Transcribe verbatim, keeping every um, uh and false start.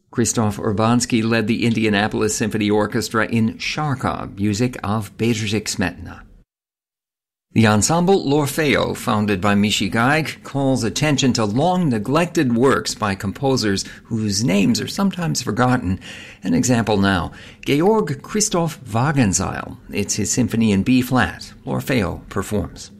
Krzysztof Urbanski led the Indianapolis Symphony Orchestra in Sharkov, music of Bedřich Smetana. The ensemble L'Orfeo, founded by Michi Geig, calls attention to long-neglected works by composers whose names are sometimes forgotten. An example now, Georg Christoph Wagenseil. It's his symphony in B-flat. L'Orfeo performs.